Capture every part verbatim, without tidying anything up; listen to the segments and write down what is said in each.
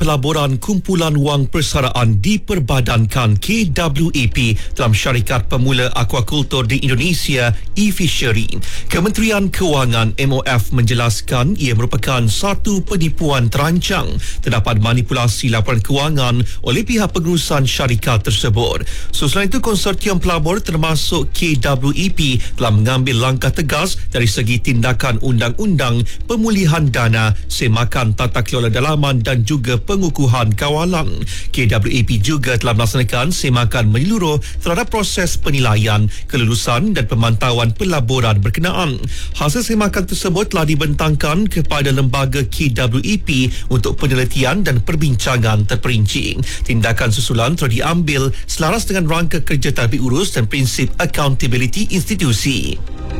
Pelaburan kumpulan wang persaraan diperbadankan K W A P dalam syarikat pemula aquakultur di Indonesia, e-Fishery. Kementerian Kewangan M O F menjelaskan ia merupakan satu penipuan terancang. Terdapat manipulasi laporan kewangan oleh pihak pengurusan syarikat tersebut. Selain itu, konsortium pelabur termasuk K W A P telah mengambil langkah tegas dari segi tindakan undang-undang, pemulihan dana, semakan tata kelola dalaman dan juga pengukuhan kawalan. K W A P juga telah melaksanakan semakan menyeluruh terhadap proses penilaian, kelulusan dan pemantauan pelaburan berkenaan. Hasil semakan tersebut telah dibentangkan kepada lembaga K W A P untuk penelitian dan perbincangan terperinci. Tindakan susulan telah diambil selaras dengan rangka kerja tadbir urus dan prinsip accountability institusi.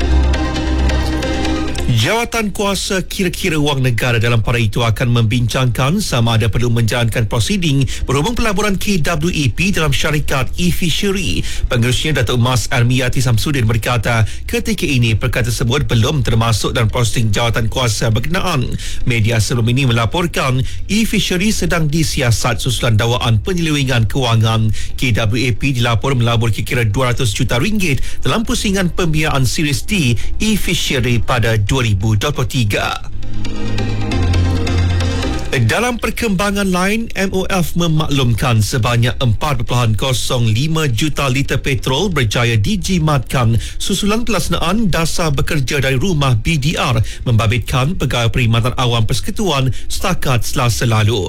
Jawatan kuasa kira-kira wang negara dalam pada itu akan membincangkan sama ada perlu menjalankan prosiding berhubung pelaburan K W A P dalam syarikat e-Fishery. Pengurusnya Datuk Mas Armiyati Samsudin berkata ketika ini perkara tersebut belum termasuk dalam prosiding jawatan kuasa berkenaan. Media sebelum ini melaporkan e-Fishery sedang disiasat susulan dakwaan penyelewengan kewangan. K W A P dilapor melabur kira-kira dua ratus juta ringgit dalam pusingan pembiayaan Series D e-Fishery pada dua ribu dua puluh tiga. Dalam perkembangan lain, M O F memaklumkan sebanyak empat perpuluhan kosong lima juta liter petrol berjaya dijimatkan susulan pelaksanaan dasar bekerja dari rumah B D R membabitkan Pegawai Perkhidmatan Awam Persekutuan setakat Selasa lalu.